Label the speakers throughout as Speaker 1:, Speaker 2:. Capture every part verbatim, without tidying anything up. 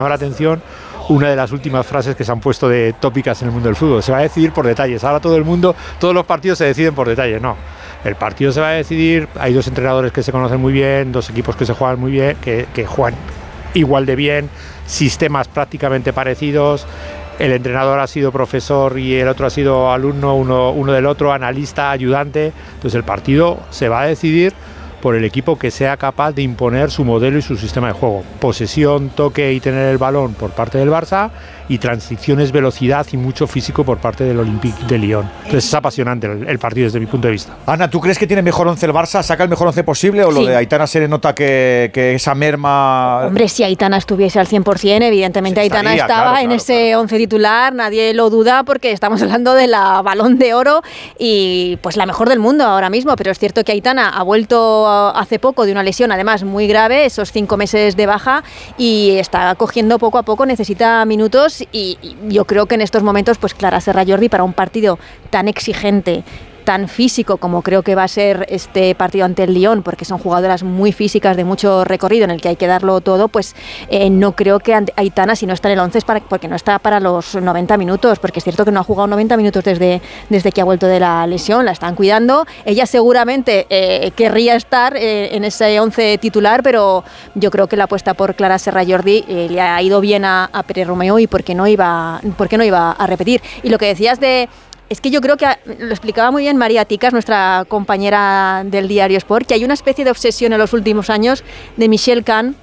Speaker 1: llama la atención una de las últimas frases que se han puesto de tópicas en el mundo del fútbol. Se va a decidir por detalles. Ahora todo el mundo, todos los partidos se deciden por detalles. No, el partido se va a decidir. Hay dos entrenadores que se conocen muy bien, dos equipos que se juegan muy bien, que, que juegan igual de bien, sistemas prácticamente parecidos. El entrenador ha sido profesor y el otro ha sido alumno, uno, uno del otro, analista, ayudante. Entonces el partido se va a decidir por el equipo que sea capaz de imponer su modelo y su sistema de juego. Posesión, toque y tener el balón por parte del Barça, y transiciones, velocidad y mucho físico por parte del Olympique de Lyon. Entonces es apasionante el, el partido desde mi punto de vista.
Speaker 2: Ana, ¿tú crees que tiene mejor once el Barça? ¿Saca el mejor once posible o sí. Lo de Aitana se le nota que, que esa merma...?
Speaker 3: Hombre, si Aitana estuviese al cien por cien, evidentemente sí, Aitana estaría, estaba claro, en claro, ese claro. once titular, nadie lo duda, porque estamos hablando de la Balón de Oro y pues la mejor del mundo ahora mismo, pero es cierto que Aitana ha vuelto hace poco de una lesión, además muy grave, esos cinco meses de baja, y está cogiendo poco a poco, necesita minutos. Y, y yo creo que en estos momentos, pues Clara Serra-Jordi, para un partido tan exigente, tan físico como creo que va a ser este partido ante el Lyon, porque son jugadoras muy físicas de mucho recorrido en el que hay que darlo todo, pues eh, no creo que Aitana, si no está en el once, es para, porque no está para los noventa minutos, porque es cierto que no ha jugado noventa minutos desde, desde que ha vuelto de la lesión, la están cuidando. Ella seguramente eh, querría estar eh, en ese once titular, pero yo creo que la apuesta por Clara Serra-Jordi eh, le ha ido bien a, a Pere Romeo, y por qué no iba, por qué no iba a repetir. Y lo que decías de... Es que yo creo que lo explicaba muy bien María Ticas, nuestra compañera del diario Sport, que hay una especie de obsesión en los últimos años de Michelle Kahn,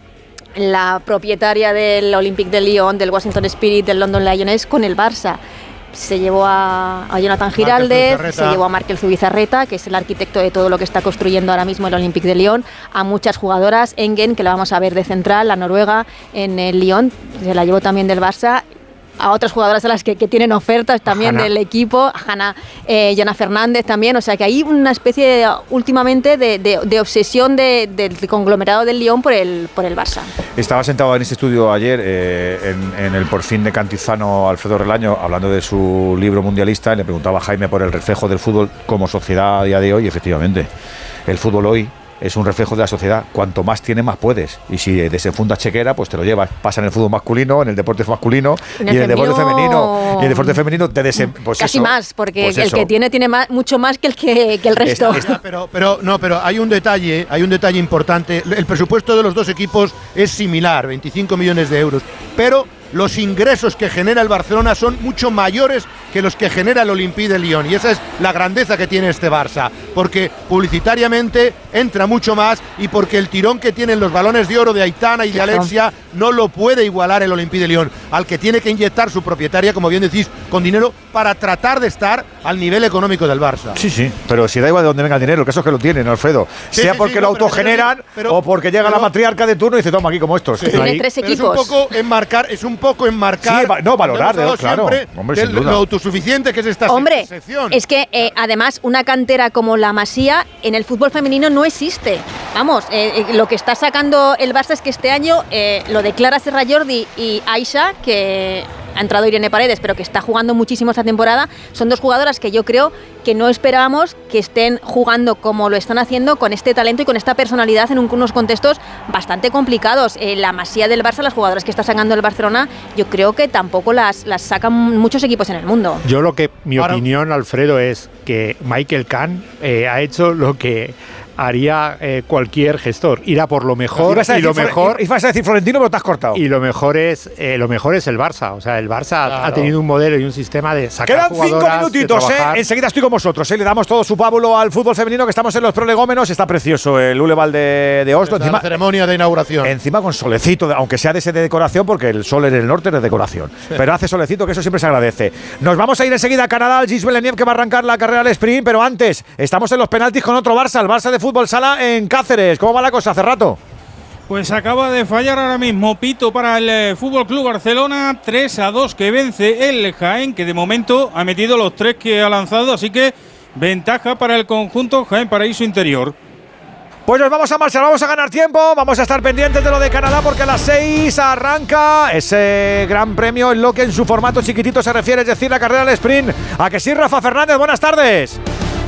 Speaker 3: la propietaria del Olympique de Lyon, del Washington Spirit, del London Lioness, con el Barça. Se llevó a, a Jonathan Giraldez, se llevó a Markel Zubizarreta, que es el arquitecto de todo lo que está construyendo ahora mismo el Olympique de Lyon, a muchas jugadoras, Engen, que la vamos a ver de central, la noruega en el Lyon, se la llevó también del Barça, a otras jugadoras a las que, que tienen ofertas también Hanna. Del equipo, a Hanna, eh, Jana Fernández también, o sea que hay una especie de, últimamente de, de, de obsesión de, de, del conglomerado del Lyon por el, por el Barça.
Speaker 2: Estaba sentado en este estudio ayer eh, en, en el Porfín de Cantizano Alfredo Relaño, hablando de su libro mundialista, y le preguntaba a Jaime por el reflejo del fútbol como sociedad a día de hoy, y efectivamente, el fútbol hoy es un reflejo de la sociedad. Cuanto más tienes, más puedes. Y si desenfundas chequera, pues te lo llevas. Pasa en el fútbol masculino, en el deporte masculino, en y en el deporte femenino. Y en el deporte femenino te desen... pues
Speaker 3: casi
Speaker 2: eso,
Speaker 3: más, porque
Speaker 2: pues
Speaker 3: el
Speaker 2: eso.
Speaker 3: que tiene tiene más, mucho más que el que, que el resto.
Speaker 4: Esta, esta. Pero, pero, no, pero hay un detalle, hay un detalle importante. El presupuesto de los dos equipos es similar, veinticinco millones de euros. Pero los ingresos que genera el Barcelona son mucho mayores que los que genera el Olympique de Lyon, y esa es la grandeza que tiene este Barça, porque publicitariamente entra mucho más, y porque el tirón que tienen los balones de oro de Aitana y de Alexia no lo puede igualar el Olympique de Lyon, al que tiene que inyectar su propietaria, como bien decís, con dinero para tratar de estar al nivel económico del Barça.
Speaker 2: Sí, sí, pero si da igual de dónde venga el dinero, el caso es que lo tienen, Alfredo, sí, sea sí, porque sí, lo no, autogeneran pero, pero, o porque llega pero, la matriarca de turno y dice, toma aquí como estos.
Speaker 3: Sí, tiene tres equipos.
Speaker 4: Es un poco enmarcar, es un poco enmarcar,
Speaker 2: sí, no, valorar, de, claro, hombre,
Speaker 4: el, lo autosuficiente que es esta
Speaker 3: hombre,
Speaker 4: sección.
Speaker 3: Es que eh, además una cantera como la Masía en el fútbol femenino no existe. Vamos, eh, eh, lo que está sacando el Barça es que este año eh, lo de Clara Serra-Jordi y Aisha, que ha entrado Irene Paredes, pero que está jugando muchísimo esta temporada, son dos jugadoras que yo creo que no esperábamos que estén jugando como lo están haciendo, con este talento y con esta personalidad en unos contextos bastante complicados. Eh, la Masía del Barça, las jugadoras que está sacando el Barcelona, yo creo que tampoco las, las sacan muchos equipos en el mundo.
Speaker 1: Yo lo que, mi Ahora, opinión, Alfredo, es que Michael Kahn eh, ha hecho lo que haría eh, cualquier gestor, ir a por lo mejor, y lo mejor...
Speaker 2: Y vas a decir Florentino, pero te has cortado.
Speaker 1: Y lo mejor es eh, lo mejor es el Barça. O sea, el Barça claro. ha tenido un modelo y un sistema de sacar
Speaker 2: Quedan
Speaker 1: jugadoras,
Speaker 2: cinco minutitos, eh. Enseguida estoy con vosotros, eh. Le damos todo su pábulo al fútbol femenino, que estamos en los prolegómenos. Está precioso el Uleval de, de Oslo.
Speaker 4: Encima, la ceremonia de inauguración.
Speaker 2: Encima con solecito, aunque sea de ese de decoración, porque el sol en el norte es de decoración. Sí. Pero hace solecito, que eso siempre se agradece. Nos vamos a ir enseguida a Canadá, al Gilles Villeneuve, que va a arrancar la carrera al sprint. Pero antes, estamos en los penaltis con otro Barça, el Barça de Fútbol Sala en Cáceres. ¿Cómo va la cosa hace rato?
Speaker 5: Pues acaba de fallar ahora mismo pito para el eh, Fútbol Club Barcelona, tres a dos que vence el Jaén, que de momento ha metido los tres que ha lanzado, así que ventaja para el conjunto Jaén Paraíso Interior.
Speaker 2: Pues nos vamos a marchar, vamos a ganar tiempo, vamos a estar pendientes de lo de Canadá, porque a las seis arranca ese gran premio en lo que en su formato chiquitito se refiere, es decir, la carrera al sprint. ¿A que sí, Rafa Fernández? Buenas tardes.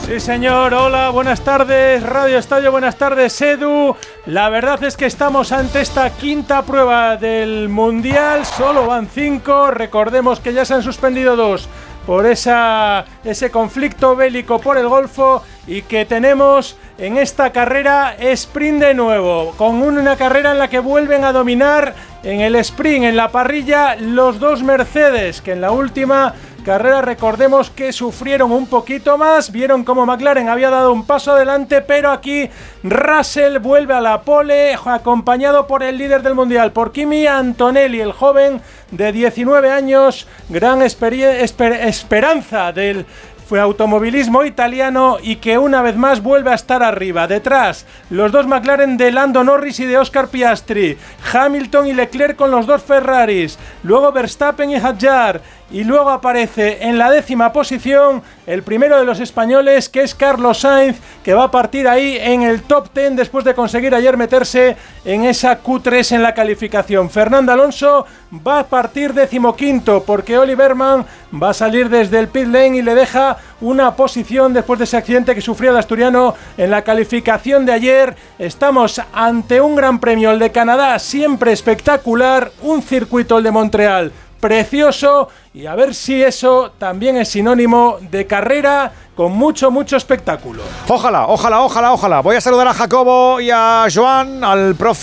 Speaker 6: Sí, señor. Hola, buenas tardes, Radio Estadio, buenas tardes, Edu. La verdad es que estamos ante esta quinta prueba del Mundial. Solo van cinco. Recordemos que ya se han suspendido dos por esa, ese conflicto bélico por el Golfo y que tenemos en esta carrera sprint de nuevo, con una carrera en la que vuelven a dominar en el sprint, en la parrilla, los dos Mercedes, que en la última carrera recordemos que sufrieron un poquito más, vieron como McLaren había dado un paso adelante, pero aquí Russell vuelve a la pole, acompañado por el líder del mundial, por Kimi Antonelli, el joven de diecinueve años, gran esper- esper- esperanza del fue automovilismo italiano y que una vez más vuelve a estar arriba. Detrás, los dos McLaren de Lando Norris y de Oscar Piastri, Hamilton y Leclerc con los dos Ferraris, luego Verstappen y Hadjar, y luego aparece en la décima posición el primero de los españoles, que es Carlos Sainz, que va a partir ahí en el top diez después de conseguir ayer meterse en esa Q tres en la calificación. Fernando Alonso va a partir decimoquinto porque Oliver Mann va a salir desde el pit lane y le deja una posición después de ese accidente que sufrió el asturiano en la calificación de ayer. Estamos ante un Gran Premio, el de Canadá, siempre espectacular, un circuito, el de Montreal, precioso, y a ver si eso también es sinónimo de carrera con mucho, mucho espectáculo.
Speaker 2: Ojalá, ojalá, ojalá, ojalá. Voy a saludar a Jacobo y a Joan, al profe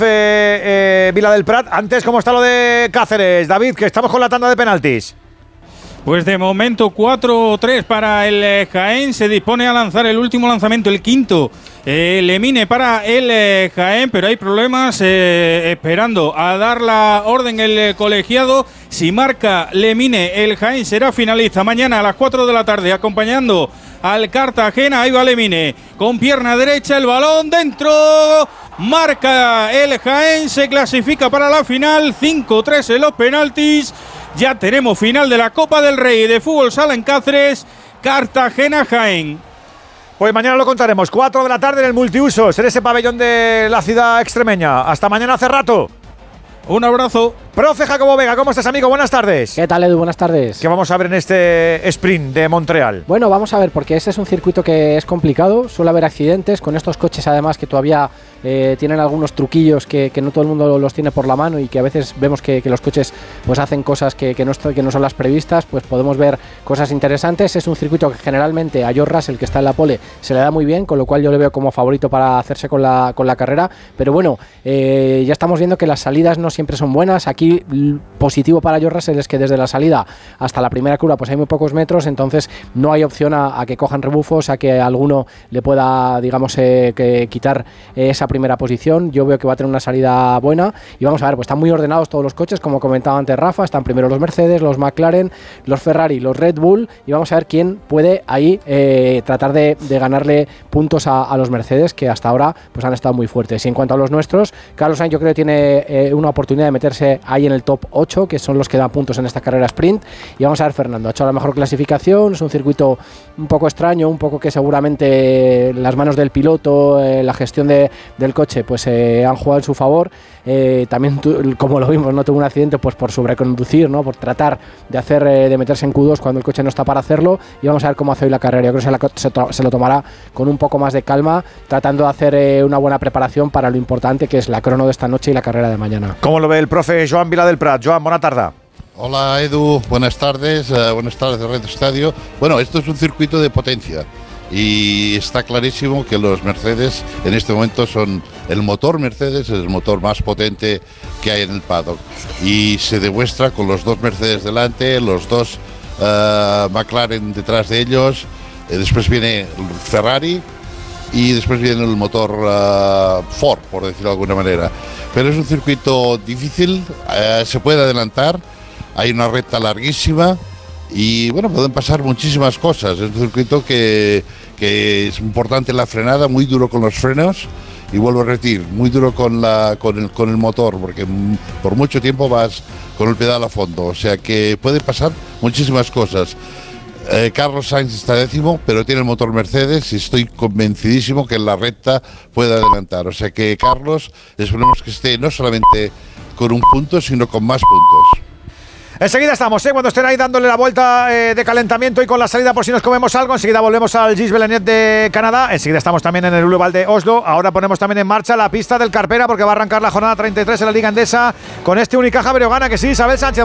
Speaker 2: eh, Vila del Prat. Antes, ¿cómo está lo de Cáceres? David, que estamos con la tanda de penaltis.
Speaker 5: Pues de momento cuatro tres para el eh, Jaén, se dispone a lanzar el último lanzamiento, el quinto, eh, Lemine para el eh, Jaén, pero hay problemas eh, esperando a dar la orden el eh, colegiado. Si marca Lemine, el Jaén será finalista mañana a las cuatro de la tarde, acompañando al Cartagena. Ahí va Lemine, con pierna derecha, el balón dentro, marca el Jaén, se clasifica para la final, cinco tres en los penaltis. Ya tenemos final de la Copa del Rey de Fútbol Sala en Cáceres, Cartagena-Jaén.
Speaker 2: Pues mañana lo contaremos, cuatro de la tarde en el multiusos, en ese pabellón de la ciudad extremeña. Hasta mañana, hace rato.
Speaker 5: Un abrazo.
Speaker 2: Profe Jacobo Vega, ¿cómo estás, amigo? Buenas tardes.
Speaker 7: ¿Qué tal, Edu? Buenas tardes.
Speaker 2: ¿Qué vamos a ver en este sprint de Montreal?
Speaker 7: Bueno, vamos a ver, porque este es un circuito que es complicado, suele haber accidentes, con estos coches además que todavía eh, tienen algunos truquillos que, que no todo el mundo los tiene por la mano y que a veces vemos que, que los coches pues hacen cosas que, que, no, que no son las previstas, pues podemos ver cosas interesantes. Es un circuito que generalmente a George Russell, que está en la pole, se le da muy bien, con lo cual yo le veo como favorito para hacerse con la, con la carrera, pero bueno, eh, ya estamos viendo que las salidas no siempre son buenas. Aquí positivo para George Russell es que desde la salida hasta la primera curva pues hay muy pocos metros, entonces no hay opción a, a que cojan rebufos, a que alguno le pueda, digamos, eh, que quitar eh, esa primera posición. Yo veo que va a tener una salida buena y vamos a ver, pues están muy ordenados todos los coches, como comentaba antes Rafa, están primero los Mercedes, los McLaren, los Ferrari, los Red Bull, y vamos a ver quién puede ahí eh, tratar de, de ganarle puntos a, a los Mercedes, que hasta ahora pues han estado muy fuertes. Y en cuanto a los nuestros, Carlos Sainz yo creo que tiene eh, una oportunidad de meterse ahí en el top ocho, que son los que dan puntos en esta carrera sprint. Y vamos a ver, Fernando ha hecho la mejor clasificación, es un circuito un poco extraño, un poco que seguramente las manos del piloto, eh, la gestión de, del coche pues eh, han jugado en su favor. Eh, también tu, como lo vimos, no tuvo un accidente pues por sobreconducir, ¿no? Por tratar de hacer eh, de meterse en Q dos cuando el coche no está para hacerlo. Y vamos a ver cómo hace hoy la carrera. Yo creo que se, la, se, to, se lo tomará con un poco más de calma, tratando de hacer eh, una buena preparación para lo importante que es la crono de esta noche y la carrera de mañana.
Speaker 2: ¿Cómo lo ve el profe Joan Vila del Prat? Joan, buena tarde.
Speaker 8: Hola Edu, buenas tardes, uh, buenas tardes de Radio Estadio. Bueno, esto es un circuito de potencia y está clarísimo que los Mercedes en este momento son el motor Mercedes, es el motor más potente que hay en el paddock y se demuestra con los dos Mercedes delante, los dos uh, McLaren detrás de ellos, eh, después viene el Ferrari y después viene el motor uh, Ford, por decirlo de alguna manera. Pero es un circuito difícil, uh, se puede adelantar, hay una recta larguísima y bueno, pueden pasar muchísimas cosas. Es un circuito que, que es importante la frenada, muy duro con los frenos y vuelvo a repetir, muy duro con, la, con, el, con el motor, porque por mucho tiempo vas con el pedal a fondo, o sea que puede pasar muchísimas cosas. Eh, Carlos Sainz está décimo, pero tiene el motor Mercedes y estoy convencidísimo que en la recta puede adelantar. O sea que Carlos, esperemos que esté no solamente con un punto, sino con más puntos.
Speaker 2: Enseguida estamos, ¿eh? Cuando estén ahí dándole la vuelta eh, de calentamiento y con la salida por si nos comemos algo, enseguida volvemos al Gilles Villeneuve de Canadá, enseguida estamos también en el Boulevard de Oslo, ahora ponemos también en marcha la pista del Carpera porque va a arrancar la jornada treinta y tres en la Liga Endesa con este Unicaja Breogana, que sí, Isabel Sánchez.